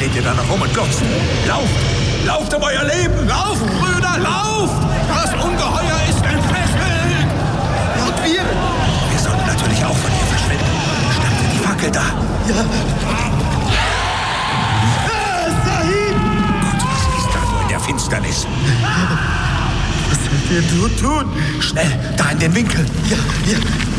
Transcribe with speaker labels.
Speaker 1: steht ihr da noch rum und glotzt? Lauft! Lauft um euer Leben!
Speaker 2: Lauft, Brüder, lauft! Das Ungeheuer ist entfesselt!
Speaker 3: Und wir?
Speaker 1: Wir sollten natürlich auch von hier verschwinden. Schnappt ihr die Fackel da?
Speaker 3: Ja. Sahib!
Speaker 1: Gott, was ist da nur in der Finsternis?
Speaker 3: Was sollen wir tun?
Speaker 1: Schnell, da in den Winkel.
Speaker 3: Ja.